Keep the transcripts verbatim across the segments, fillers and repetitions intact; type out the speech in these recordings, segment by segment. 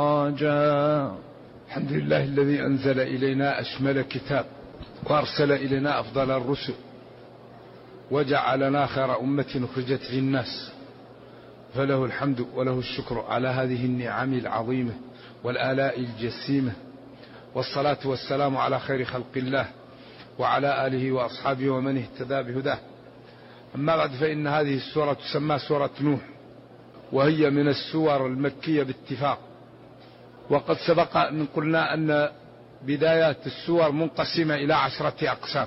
رجاء. الحمد لله الذي أنزل إلينا أشمل كتاب وأرسل إلينا أفضل الرسل وجعلنا خير أمة أخرجت للناس، فله الحمد وله الشكر على هذه النعم العظيمة والآلاء الجسيمة، والصلاة والسلام على خير خلق الله وعلى آله وأصحابه ومن اهتدى بهداه. أما بعد، فإن هذه السورة تسمى سورة نوح، وهي من السور المكية باتفاق. وقد سبق أن قلنا أن بدايات السور منقسمة إلى عشرة أقسام،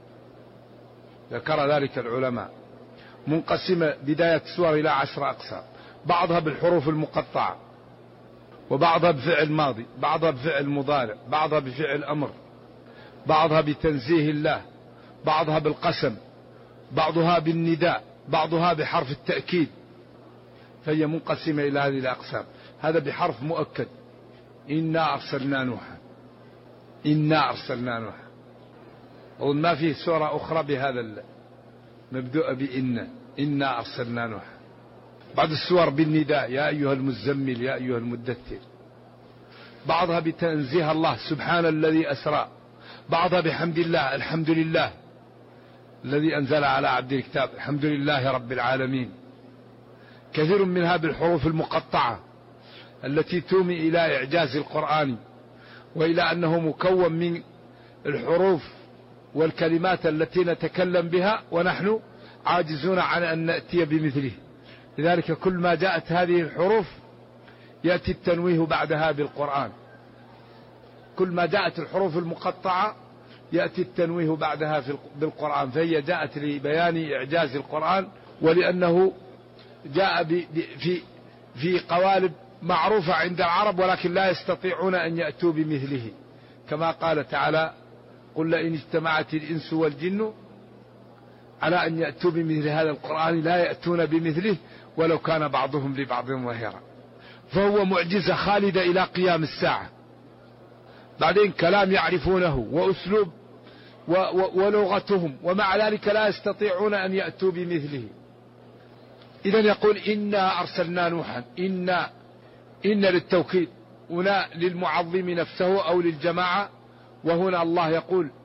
ذكر ذلك العلماء، منقسمة بداية السور إلى عشرة أقسام، بعضها بالحروف المقطعة، وبعضها بفعل ماضي، بعضها بفعل مضارع، بعضها بفعل أمر، بعضها بتنزيه الله، بعضها بالقسم، بعضها بالنداء، بعضها بحرف التأكيد، فهي منقسمة إلى هذه الأقسام. هذا بحرف مؤكد: إنا أرسلنا نوحا، إنا أرسلنا نوحا. وما فيه سورة أخرى بهذا مبدوء بإن، إنا أرسلنا نوحا. بعض السور بالنداء: يا أيها المزمل، يا أيها المدثر. بعضها بتنزيه الله: سبحان الذي أسرى. بعضها بحمد الله: الحمد لله الذي أنزل على عبده الكتاب، الحمد لله رب العالمين. كثير منها بالحروف المقطعة التي تومي إلى إعجاز القرآن، وإلى أنه مكون من الحروف والكلمات التي نتكلم بها ونحن عاجزون عن أن نأتي بمثله. لذلك كل ما جاءت هذه الحروف يأتي التنويه بعدها بالقرآن، كل ما جاءت الحروف المقطعة يأتي التنويه بعدها بالقرآن، فهي جاءت لبيان إعجاز القرآن، ولأنه جاء في في قوالب معروفة عند العرب، ولكن لا يستطيعون أن يأتوا بمثله، كما قال تعالى: قل لئن اجتمعت الإنس والجن على أن يأتوا بمثل هذا القرآن لا يأتون بمثله ولو كان بعضهم لبعض ظهيرا. فهو معجزة خالدة إلى قيام الساعة. بعدين كلام يعرفونه وأسلوب ولغتهم، ومع ذلك لا يستطيعون أن يأتوا بمثله. إذن يقول: إنا أرسلنا نوحا. إنا إن للتوكيد، هنا للمعظم نفسه أو للجماعة، وهنا الله يقول